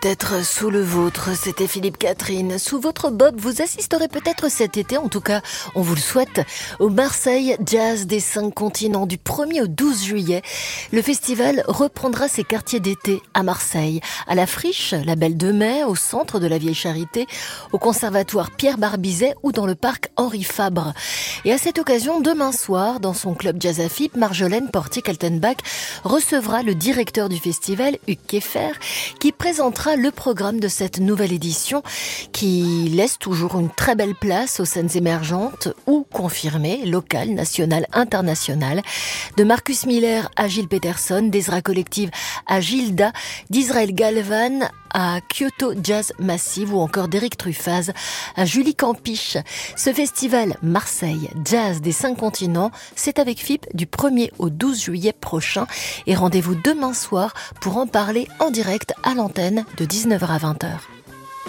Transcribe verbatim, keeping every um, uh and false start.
Peut-être sous le vôtre, c'était Philippe Catherine. Sous votre bob, vous assisterez peut-être cet été, en tout cas, on vous le souhaite, au Marseille Jazz des cinq continents du premier au douze juillet. Le festival reprendra ses quartiers d'été à Marseille, à la Friche, la Belle de Mai, au centre de la Vieille Charité, au conservatoire Pierre Barbizet ou dans le parc Henri Fabre. Et à cette occasion, demain soir, dans son club Jazz Afip, Marjolaine Portier-Kaltenbach recevra le directeur du festival, Hugues Keffer, qui présentera le programme de cette nouvelle édition qui laisse toujours une très belle place aux scènes émergentes ou confirmées, locales, nationales, internationales. De Marcus Miller à Gilles Peterson, d'Ezra Collective à Gilda, d'Israël Galvan à Kyoto Jazz Massive ou encore d'Éric Truffaz à Julie Campiche. Ce festival Marseille Jazz des cinq continents, c'est avec F I P du premier au douze juillet prochain et rendez-vous demain soir pour en parler en direct à l'antenne de dix-neuf heures à vingt heures.